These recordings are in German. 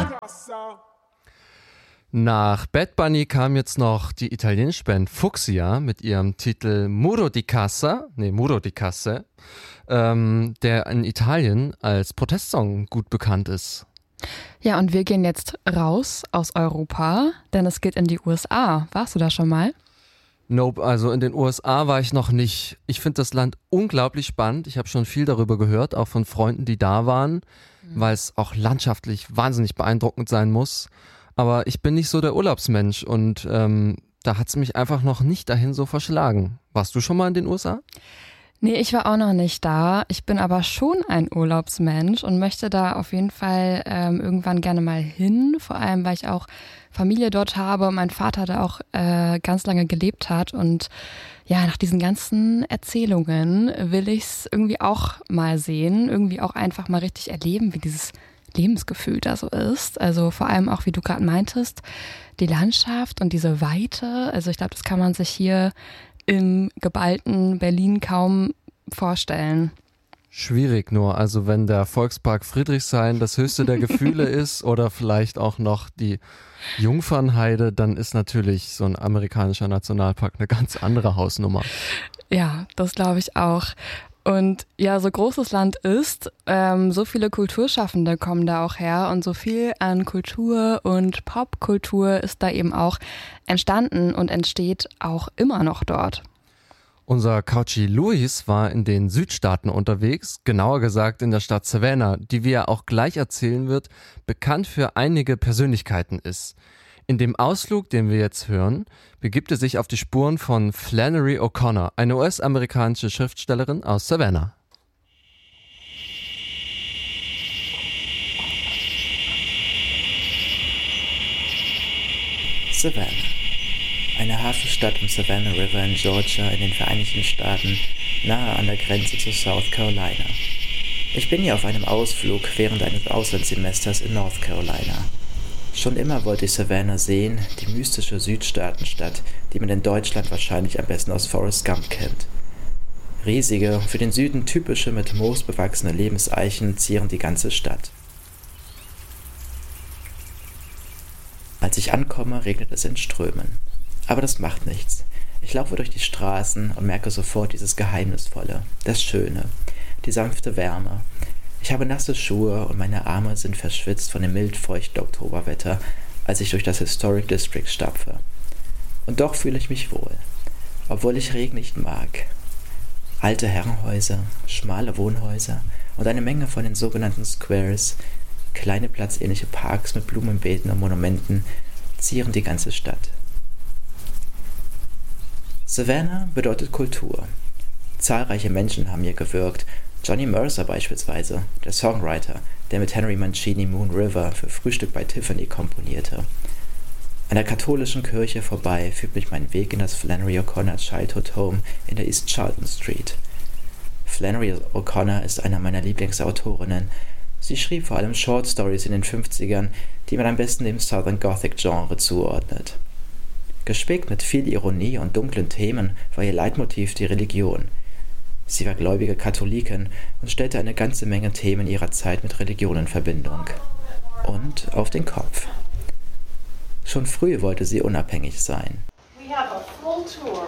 Nach Bad Bunny kam jetzt noch die italienische Band Fuchsia mit ihrem Titel Muro di Casse, der in Italien als Protestsong gut bekannt ist. Ja, und wir gehen jetzt raus aus Europa, denn es geht in die USA. Warst du da schon mal? Nope, also in den USA war ich noch nicht. Ich finde das Land unglaublich spannend. Ich habe schon viel darüber gehört, auch von Freunden, die da waren, weil es auch landschaftlich wahnsinnig beeindruckend sein muss. Aber ich bin nicht so der Urlaubsmensch und da hat es mich einfach noch nicht dahin so verschlagen. Warst du schon mal in den USA? Nee, ich war auch noch nicht da. Ich bin aber schon ein Urlaubsmensch und möchte da auf jeden Fall irgendwann gerne mal hin. Vor allem, weil ich auch Familie dort habe und mein Vater da auch ganz lange gelebt hat. Und ja, nach diesen ganzen Erzählungen will ich es irgendwie auch mal sehen. Irgendwie auch einfach mal richtig erleben, wie dieses Lebensgefühl da so ist. Also vor allem auch, wie du gerade meintest, die Landschaft und diese Weite. Also ich glaube, das kann man sich hier im geballten Berlin kaum vorstellen. Schwierig nur, also wenn der Volkspark Friedrichshain das höchste der Gefühle ist oder vielleicht auch noch die Jungfernheide, dann ist natürlich so ein amerikanischer Nationalpark eine ganz andere Hausnummer. Ja, das glaube ich auch. Und ja, so groß das Land ist, so viele Kulturschaffende kommen da auch her und so viel an Kultur und Popkultur ist da eben auch entstanden und entsteht auch immer noch dort. Unser Couchy Luis war in den Südstaaten unterwegs, genauer gesagt in der Stadt Savannah, die, wie er auch gleich erzählen wird, bekannt für einige Persönlichkeiten ist. In dem Ausflug, den wir jetzt hören, begibt er sich auf die Spuren von Flannery O'Connor, eine US-amerikanische Schriftstellerin aus Savannah. Savannah. Eine Hafenstadt am Savannah River in Georgia in den Vereinigten Staaten, nahe an der Grenze zu South Carolina. Ich bin hier auf einem Ausflug während eines Auslandssemesters in North Carolina. Schon immer wollte ich Savannah sehen, die mystische Südstaatenstadt, die man in Deutschland wahrscheinlich am besten aus Forrest Gump kennt. Riesige, für den Süden typische mit Moos bewachsene Lebenseichen zieren die ganze Stadt. Als ich ankomme, regnet es in Strömen. Aber das macht nichts. Ich laufe durch die Straßen und merke sofort dieses Geheimnisvolle, das Schöne, die sanfte Wärme. Ich habe nasse Schuhe und meine Arme sind verschwitzt von dem mild-feuchten Oktoberwetter, als ich durch das Historic District stapfe. Und doch fühle ich mich wohl, obwohl ich Regen nicht mag. Alte Herrenhäuser, schmale Wohnhäuser und eine Menge von den sogenannten Squares, kleine platzähnliche Parks mit Blumenbeeten und Monumenten, zieren die ganze Stadt. Savannah bedeutet Kultur. Zahlreiche Menschen haben hier gewirkt. Johnny Mercer beispielsweise, der Songwriter, der mit Henry Mancini Moon River für Frühstück bei Tiffany komponierte. An der katholischen Kirche vorbei führt mich mein Weg in das Flannery O'Connor Childhood Home in der East Charlton Street. Flannery O'Connor ist einer meiner Lieblingsautorinnen. Sie schrieb vor allem Short Stories in den 50ern, die man am besten dem Southern Gothic Genre zuordnet. Gespickt mit viel Ironie und dunklen Themen war ihr Leitmotiv die Religion. Sie war gläubige Katholikin und stellte eine ganze Menge Themen ihrer Zeit mit Religion in Verbindung. Und auf den Kopf. Schon früh wollte sie unabhängig sein. We have a full tour.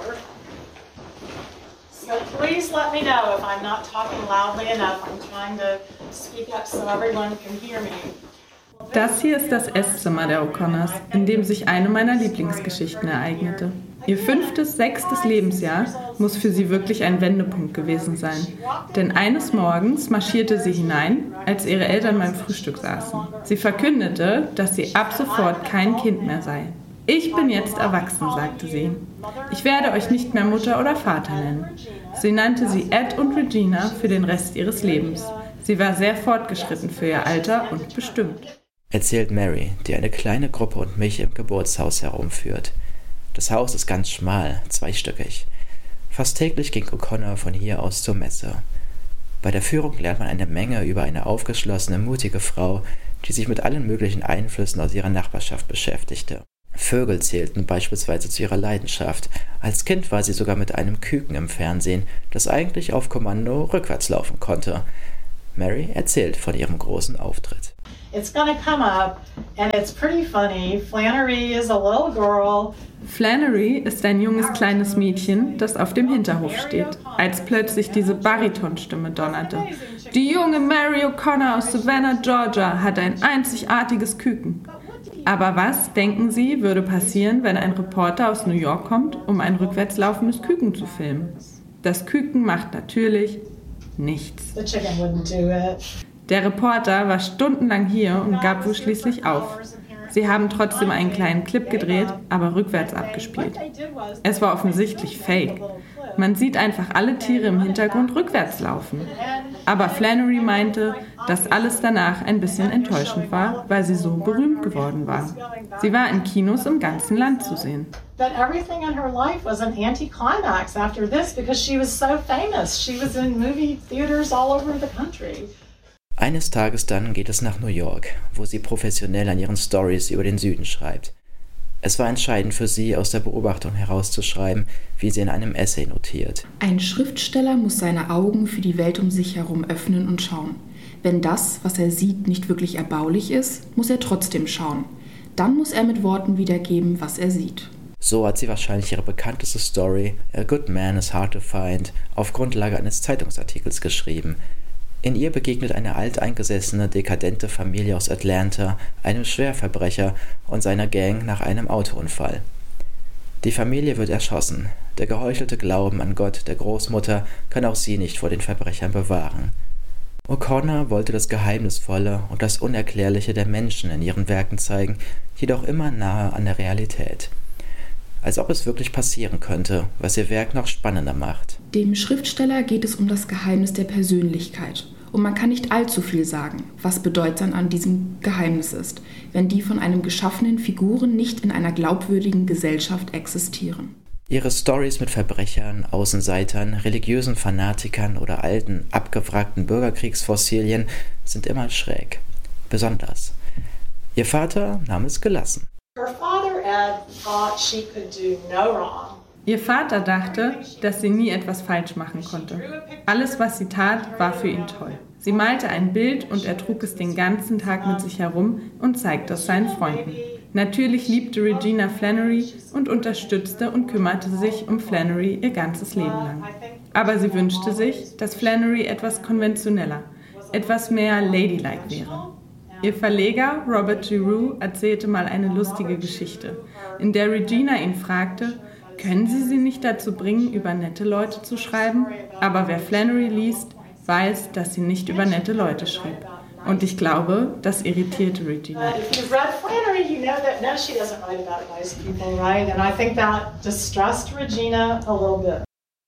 So please let me know if I'm not talking loudly enough. I'm trying to speak up so everyone can hear me. Das hier ist das Esszimmer der O'Connors, in dem sich eine meiner Lieblingsgeschichten ereignete. Ihr 5., 6. Lebensjahr muss für sie wirklich ein Wendepunkt gewesen sein. Denn eines Morgens marschierte sie hinein, als ihre Eltern beim Frühstück saßen. Sie verkündete, dass sie ab sofort kein Kind mehr sei. Ich bin jetzt erwachsen, sagte sie. Ich werde euch nicht mehr Mutter oder Vater nennen. Sie nannte sie Ed und Regina für den Rest ihres Lebens. Sie war sehr fortgeschritten für ihr Alter und bestimmt. Erzählt Mary, die eine kleine Gruppe und mich im Geburtshaus herumführt. Das Haus ist ganz schmal, zweistöckig. Fast täglich ging O'Connor von hier aus zur Messe. Bei der Führung lernt man eine Menge über eine aufgeschlossene, mutige Frau, die sich mit allen möglichen Einflüssen aus ihrer Nachbarschaft beschäftigte. Vögel zählten beispielsweise zu ihrer Leidenschaft. Als Kind war sie sogar mit einem Küken im Fernsehen, das eigentlich auf Kommando rückwärts laufen konnte. Mary erzählt von ihrem großen Auftritt. it's going to come up, and it's pretty funny. Flannery is a little girl. Flannery ist ein junges kleines Mädchen, das auf dem Hinterhof steht, als plötzlich diese Baritonstimme donnerte. Die junge Mary O'Connor aus Savannah, Georgia, hat ein einzigartiges Küken. Aber was, denken Sie, würde passieren, wenn ein Reporter aus New York kommt, um ein rückwärts laufendes Küken zu filmen? Das Küken macht natürlich nichts. The chicken wouldn't do it. Der Reporter war stundenlang hier und gab wohl schließlich auf. Sie haben trotzdem einen kleinen Clip gedreht, aber rückwärts abgespielt. Es war offensichtlich fake. Man sieht einfach alle Tiere im Hintergrund rückwärts laufen. Aber Flannery meinte, dass alles danach ein bisschen enttäuschend war, weil sie so berühmt geworden war. Sie war in Kinos im ganzen Land zu sehen. But everything in her life was an anticlimax after this because she was so famous. She was in movie theaters all over the country. Eines Tages dann geht es nach New York, wo sie professionell an ihren Stories über den Süden schreibt. Es war entscheidend für sie, aus der Beobachtung herauszuschreiben, wie sie in einem Essay notiert. Ein Schriftsteller muss seine Augen für die Welt um sich herum öffnen und schauen. Wenn das, was er sieht, nicht wirklich erbaulich ist, muss er trotzdem schauen. Dann muss er mit Worten wiedergeben, was er sieht. So hat sie wahrscheinlich ihre bekannteste Story, A Good Man is Hard to Find, auf Grundlage eines Zeitungsartikels geschrieben. In ihr begegnet eine alteingesessene, dekadente Familie aus Atlanta einem Schwerverbrecher und seiner Gang nach einem Autounfall. Die Familie wird erschossen. Der geheuchelte Glauben an Gott der Großmutter kann auch sie nicht vor den Verbrechern bewahren. O'Connor wollte das Geheimnisvolle und das Unerklärliche der Menschen in ihren Werken zeigen, jedoch immer nahe an der Realität. Als ob es wirklich passieren könnte, was ihr Werk noch spannender macht. Dem Schriftsteller geht es um das Geheimnis der Persönlichkeit. Und man kann nicht allzu viel sagen, was bedeutsam an diesem Geheimnis ist, wenn die von einem geschaffenen Figuren nicht in einer glaubwürdigen Gesellschaft existieren. Ihre Storys mit Verbrechern, Außenseitern, religiösen Fanatikern oder alten, abgewrackten Bürgerkriegsfossilien sind immer schräg. Besonders. Ihr Vater nahm es gelassen. Her father, Ed, thought she could do no wrong. Ihr Vater dachte, dass sie nie etwas falsch machen konnte. Alles, was sie tat, war für ihn toll. Sie malte ein Bild und er trug es den ganzen Tag mit sich herum und zeigte es seinen Freunden. Natürlich liebte Regina Flannery und unterstützte und kümmerte sich um Flannery ihr ganzes Leben lang. Aber sie wünschte sich, dass Flannery etwas konventioneller, etwas mehr ladylike wäre. Ihr Verleger Robert Giroux erzählte mal eine lustige Geschichte, in der Regina ihn fragte, können Sie sie nicht dazu bringen, über nette Leute zu schreiben? Aber wer Flannery liest, weiß, dass sie nicht über nette Leute schrieb. Und ich glaube, das irritierte Regina. If you've read Flannery, you know that no, she doesn't write about nice people, right? And I think that distressed Regina a little bit.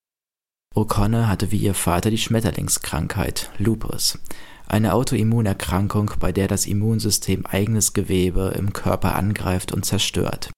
O'Connor hatte wie ihr Vater die Schmetterlingskrankheit, Lupus. Eine Autoimmunerkrankung, bei der das Immunsystem eigenes Gewebe im Körper angreift und zerstört.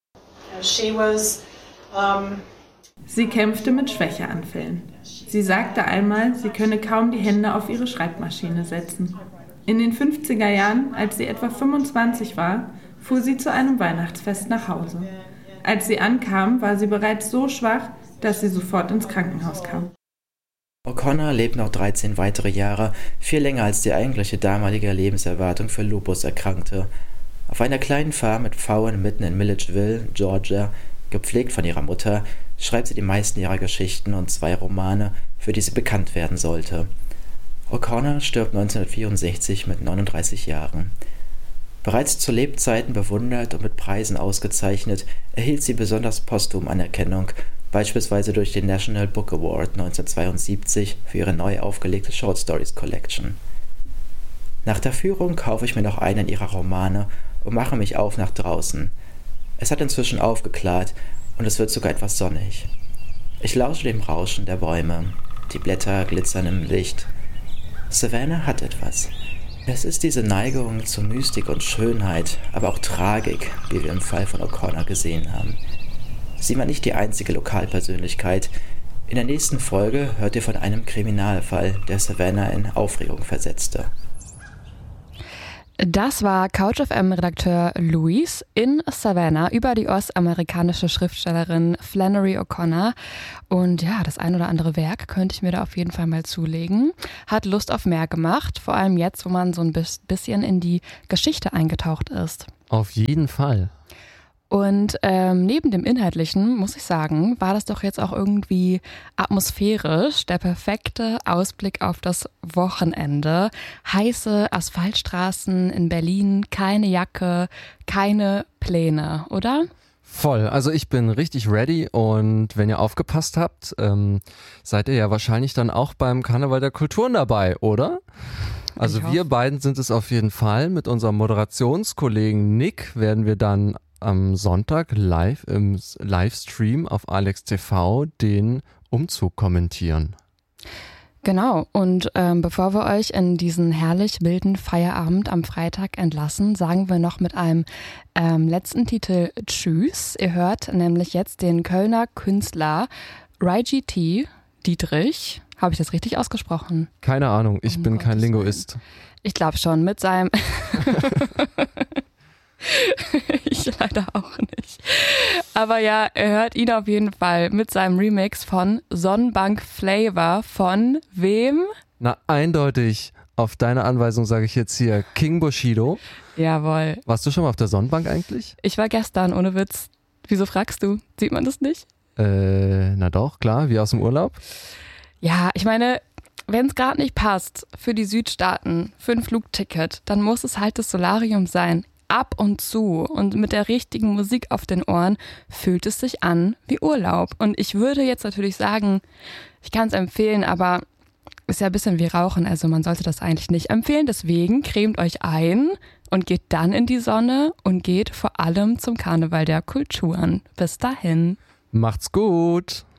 Sie kämpfte mit Schwächeanfällen. Sie sagte einmal, sie könne kaum die Hände auf ihre Schreibmaschine setzen. In den 50er Jahren, als sie etwa 25 war, fuhr sie zu einem Weihnachtsfest nach Hause. Als sie ankam, war sie bereits so schwach, dass sie sofort ins Krankenhaus kam. O'Connor lebt noch 13 weitere Jahre, viel länger als die eigentliche damalige Lebenserwartung für Lupus erkrankte. Auf einer kleinen Farm mit Pfauen mitten in Milledgeville, Georgia, gepflegt von ihrer Mutter, schreibt sie die meisten ihrer Geschichten und 2 Romane, für die sie bekannt werden sollte. O'Connor stirbt 1964 mit 39 Jahren. Bereits zu Lebzeiten bewundert und mit Preisen ausgezeichnet, erhielt sie besonders posthum Anerkennung, beispielsweise durch den National Book Award 1972 für ihre neu aufgelegte Short Stories Collection. Nach der Führung kaufe ich mir noch einen ihrer Romane und mache mich auf nach draußen. Es hat inzwischen aufgeklärt und es wird sogar etwas sonnig. Ich lausche dem Rauschen der Bäume, die Blätter glitzern im Licht. Savannah hat etwas. Es ist diese Neigung zu Mystik und Schönheit, aber auch Tragik, wie wir im Fall von O'Connor gesehen haben. Sie war nicht die einzige Lokalpersönlichkeit. In der nächsten Folge hört ihr von einem Kriminalfall, der Savannah in Aufregung versetzte. Das war CouchFM-Redakteur Luis in Savannah über die ostamerikanische Schriftstellerin Flannery O'Connor. Und ja, das ein oder andere Werk könnte ich mir da auf jeden Fall mal zulegen. Hat Lust auf mehr gemacht, vor allem jetzt, wo man so ein bisschen in die Geschichte eingetaucht ist. Auf jeden Fall. Und neben dem Inhaltlichen, muss ich sagen, war das doch jetzt auch irgendwie atmosphärisch der perfekte Ausblick auf das Wochenende. Heiße Asphaltstraßen in Berlin, keine Jacke, keine Pläne, oder? Voll, also ich bin richtig ready und wenn ihr aufgepasst habt, seid ihr ja wahrscheinlich dann auch beim Karneval der Kulturen dabei, oder? Also wir beiden sind es auf jeden Fall. Mit unserem Moderationskollegen Nick werden wir dann am Sonntag live im Livestream auf Alex TV den Umzug kommentieren. Genau, und bevor wir euch in diesen herrlich wilden Feierabend am Freitag entlassen, sagen wir noch mit einem letzten Titel Tschüss. Ihr hört nämlich jetzt den Kölner Künstler Raiji T. Dietrich. Habe ich das richtig ausgesprochen? Keine Ahnung, ich bin kein Linguist. Ich glaube schon, mit seinem... Ich leider auch nicht. Aber ja, ihr hört ihn auf jeden Fall mit seinem Remix von Sonnenbank Flavor von wem? Na, eindeutig. Auf deine Anweisung sage ich jetzt hier King Bushido. Jawohl. Warst du schon mal auf der Sonnenbank eigentlich? Ich war gestern, ohne Witz. Wieso fragst du? Sieht man das nicht? Na doch, klar, wie aus dem Urlaub. Ja, ich meine, wenn es gerade nicht passt für die Südstaaten, für ein Flugticket, dann muss es halt das Solarium sein. Ab und zu und mit der richtigen Musik auf den Ohren fühlt es sich an wie Urlaub. Und ich würde jetzt natürlich sagen, ich kann es empfehlen, aber ist ja ein bisschen wie Rauchen, also man sollte das eigentlich nicht empfehlen. Deswegen cremt euch ein und geht dann in die Sonne und geht vor allem zum Karneval der Kulturen. Bis dahin. Macht's gut.